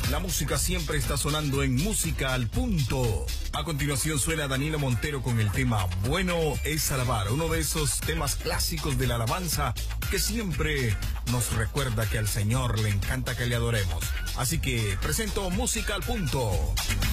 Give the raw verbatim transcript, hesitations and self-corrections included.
La música siempre está sonando en Música al Punto. A continuación suena Danilo Montero con el tema Bueno es Alabar, uno de esos temas clásicos de la alabanza que siempre nos recuerda que al Señor le encanta que le adoremos. Así que presento Música al Punto.